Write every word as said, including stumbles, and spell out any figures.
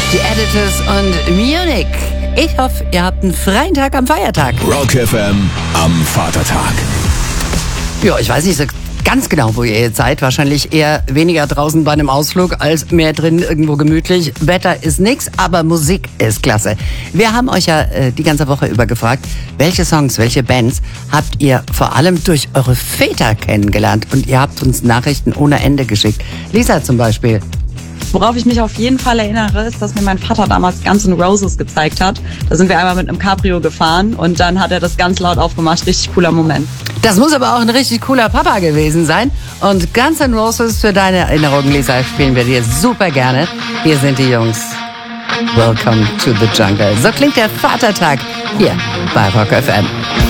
Die Editors und Munich. Ich hoffe, ihr habt einen freien Tag am Feiertag. Rock F M am Vatertag. Ja, ich weiß nicht so ganz genau, wo ihr jetzt seid. Wahrscheinlich eher weniger draußen bei einem Ausflug als mehr drin irgendwo gemütlich. Wetter ist nix, aber Musik ist klasse. Wir haben euch ja äh, die ganze Woche über gefragt, welche Songs, welche Bands habt ihr vor allem durch eure Väter kennengelernt? Und ihr habt uns Nachrichten ohne Ende geschickt. Lisa zum Beispiel. Worauf ich mich auf jeden Fall erinnere, ist, dass mir mein Vater damals Guns N' Roses gezeigt hat. Da sind wir einmal mit einem Cabrio gefahren und dann hat er das ganz laut aufgemacht. Richtig cooler Moment. Das muss aber auch ein richtig cooler Papa gewesen sein. Und Guns N' Roses, für deine Erinnerung, Lisa, spielen wir dir super gerne. Hier sind die Jungs. Welcome to the Jungle. So klingt der Vatertag hier bei Rock F M.